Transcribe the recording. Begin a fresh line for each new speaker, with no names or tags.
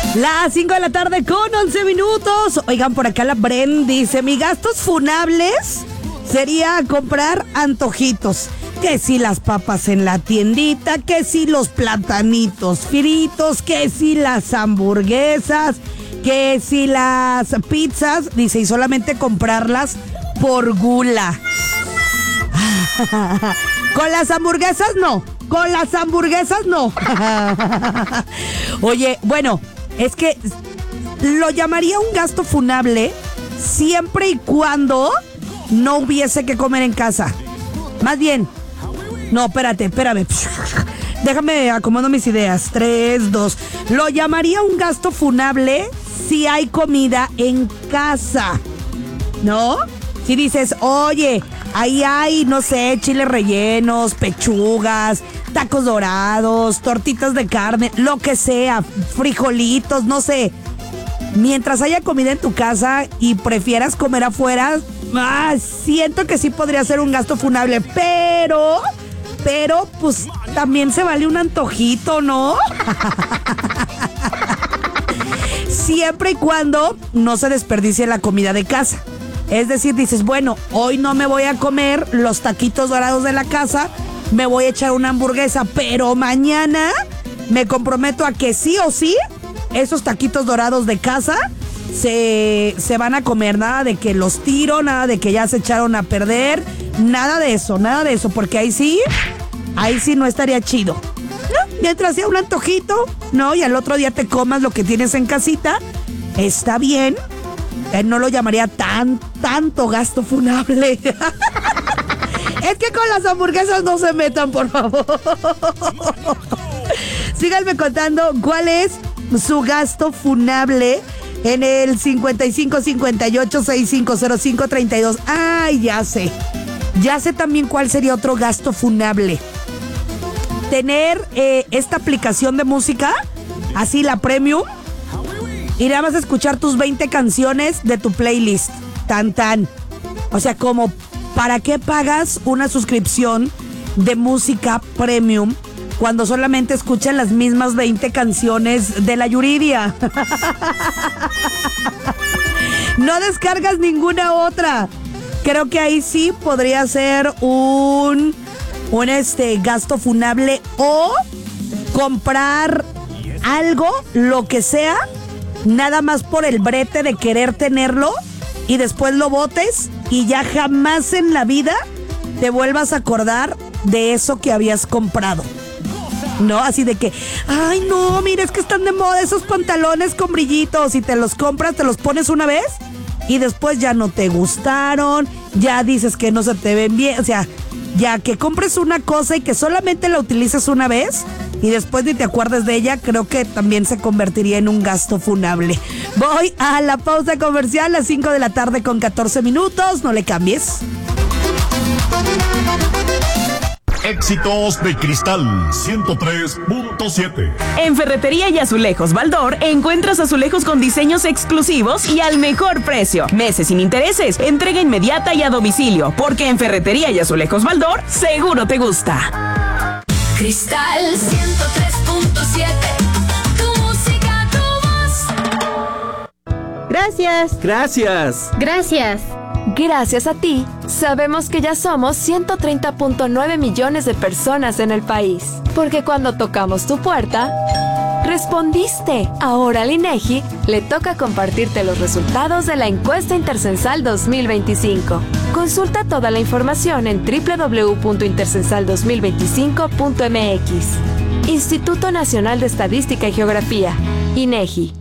Las 5 de la tarde con 11 minutos. Oigan, por acá la Bren dice: mis gastos funables sería comprar antojitos. Que si las papas en la tiendita, que si los platanitos fritos, que si las hamburguesas, que si las pizzas. Dice, y solamente comprarlas por gula. Con las hamburguesas no. Con las hamburguesas no. Oye, bueno, es que lo llamaría un gasto funable siempre y cuando no hubiese que comer en casa. Más bien, no, espérame. Déjame acomodo mis ideas. 3, 2. Lo llamaría un gasto funable si hay comida en casa, ¿no? Si dices, oye, ahí hay, no sé, chiles rellenos, pechugas, tacos dorados, tortitas de carne, lo que sea, frijolitos, no sé. Mientras haya comida en tu casa y prefieras comer afuera, siento que sí podría ser un gasto funable, pero pues también se vale un antojito, ¿no? Siempre y cuando no se desperdicie la comida de casa. Es decir, dices, bueno, hoy no me voy a comer los taquitos dorados de la casa, me voy a echar una hamburguesa, pero mañana me comprometo a que sí o sí esos taquitos dorados de casa se van a comer. Nada de que los tiro, nada de que ya se echaron a perder, nada de eso, porque ahí sí no estaría chido, ¿no? Mientras sea un antojito, ¿no? Y al otro día te comas lo que tienes en casita, está bien. No lo llamaría tanto gasto funable. Es que con las hamburguesas no se metan, por favor. Síganme contando cuál es su gasto funable en el 5558-650532. Ay, ya sé también cuál sería otro gasto funable. Tener esta aplicación de música, así la premium, y nada más escuchar tus 20 canciones de tu playlist. Tan. O sea, como, ¿para qué pagas una suscripción de música premium cuando solamente escuchas las mismas 20 canciones de la Yuridia? No descargas ninguna otra. Creo que ahí sí podría ser un gasto funable, o comprar algo, lo que sea, nada más por el brete de querer tenerlo y después lo botes y ya jamás en la vida te vuelvas a acordar de eso que habías comprado. No, así de que, ay no, mira, es que están de moda esos pantalones con brillitos, y te los compras, te los pones una vez y después ya no te gustaron, ya dices que no se te ven bien. O sea, ya que compres una cosa y que solamente la utilices una vez y después ni te acuerdes de ella, creo que también se convertiría en un gasto funable. Voy a la pausa comercial, a las 5 de la tarde con 14 minutos. No le cambies.
Éxitos de Cristal 103.7.
En Ferretería y Azulejos Baldor encuentras azulejos con diseños exclusivos y al mejor precio. Meses sin intereses, entrega inmediata y a domicilio, porque en Ferretería y Azulejos Baldor seguro te gusta.
Cristal 103.7. Tu música, tu voz.
Gracias.
Gracias a ti, sabemos que ya somos 130.9 millones de personas en el país. Porque cuando tocamos tu puerta, respondiste. Ahora al INEGI le toca compartirte los resultados de la encuesta Intercensal 2025. Consulta toda la información en www.intercensal2025.mx. Instituto Nacional de Estadística y Geografía, INEGI.